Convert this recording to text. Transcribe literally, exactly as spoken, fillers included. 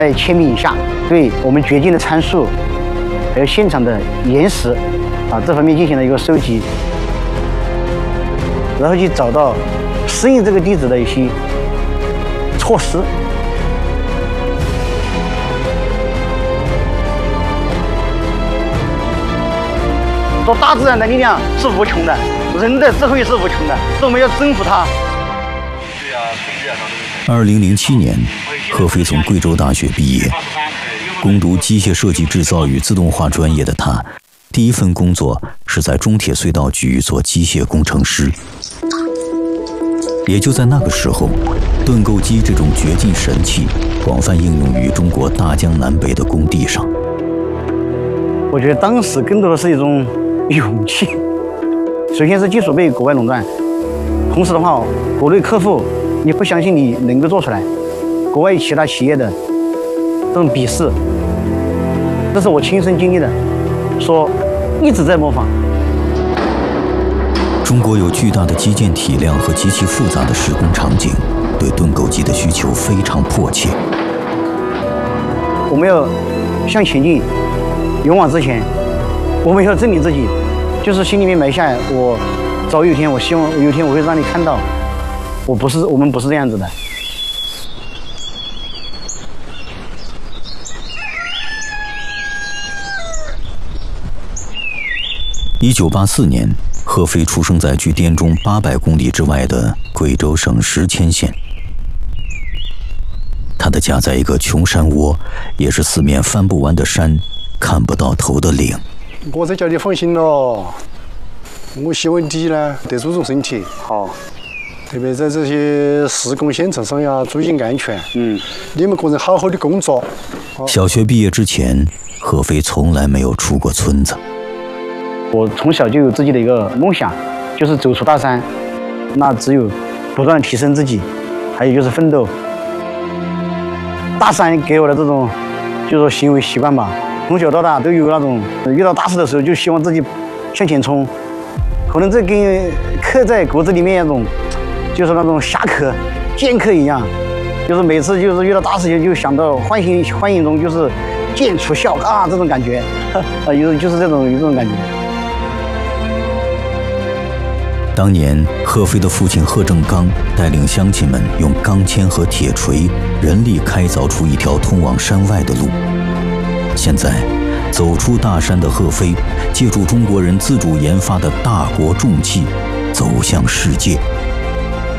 在千米以下，对我们掘进的参数，还有现场的岩石啊这方面进行了一个收集，然后去找到适应这个地质的一些措施。说大自然的力量是无穷的，人的智慧是无穷的，所以我们要征服它。 二零零七年，贺飞从贵州大学毕业，攻读机械设计制造与自动化专业的他，第一份工作是在中铁隧道局做机械工程师。也就在那个时候，盾构机这种掘进神器广泛应用于中国大江南北的工地上。 我觉得当时更多的是一种勇气。首先是技术被国外垄断，同时的话，国内客户你不相信你能够做出来，国外其他企业的这种鄙视，这是我亲身经历的，说一直在模仿。 中国有巨大的基建体量和极其复杂的施工场景，对盾构机的需求非常迫切。 我们要向前进，勇往直前，我们要证明自己，就是心里面埋下我早有一天，我希望有一天我会让你看到，我不是我们不是这样子的。 一九八四年，贺飞出生在距滇中八百公里之外的贵州省石阡县。他的家在一个穷山窝，也是四面翻不完的山，看不到头的岭。 我这叫你放心了，我希望你呢得注重身体， 好， 特别在这些施工现场上呀，注意安全。 嗯， 你们个人好好的工作。 小学毕业之前，贺飞从来没有出过村子。 我从小就有自己的一个梦想，就是走出大山，那只有不断提升自己，还有就是奋斗。大山给我的这种，就是说行为习惯吧，从小到大都有那种遇到大事的时候就希望自己向前冲，可能这跟刻在骨子里面那种，就是那种侠客、剑客一样，就是每次就是遇到大事情就想到欢喜欢迎中就是剑出鞘啊这种感觉，啊有就是这种有这种感觉。 当年，贺飞的父亲贺正刚带领乡亲们用钢钎和铁锤，人力开凿出一条通往山外的路。现在，走出大山的贺飞，借助中国人自主研发的大国重器，走向世界。